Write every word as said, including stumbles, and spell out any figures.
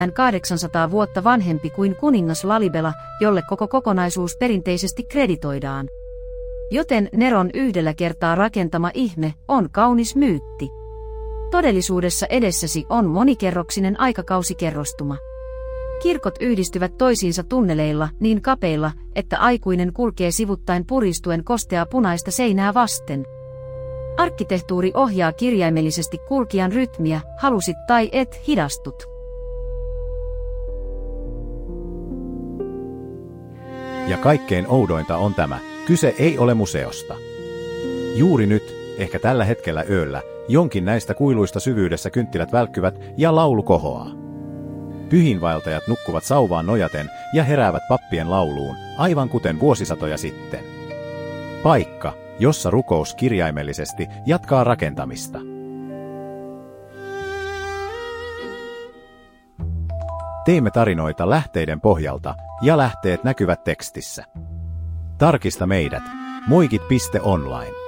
kahdeksansataa vuotta vanhempi kuin kuningas Lalibela, jolle koko kokonaisuus perinteisesti kreditoidaan. Joten Neron yhdellä kertaa rakentama ihme on kaunis myytti. Todellisuudessa edessäsi on monikerroksinen aikakausikerrostuma. Kirkot yhdistyvät toisiinsa tunneleilla niin kapeilla, että aikuinen kulkee sivuttain puristuen kosteaa punaista seinää vasten. Arkkitehtuuri ohjaa kirjaimellisesti kulkijan rytmiä, halusit tai et, hidastut. Ja kaikkein oudointa on tämä, kyse ei ole museosta. Juuri nyt, ehkä tällä hetkellä yöllä, jonkin näistä kuiluista syvyydessä kynttilät välkkyvät ja laulu kohoaa. Pyhiinvaeltajat nukkuvat sauvaan nojaten ja heräävät pappien lauluun, aivan kuten vuosisatoja sitten. Paikka, jossa rukous kirjaimellisesti jatkaa rakentamista. Teemme tarinoita lähteiden pohjalta, ja lähteet näkyvät tekstissä. Tarkista meidät, moikit piste online.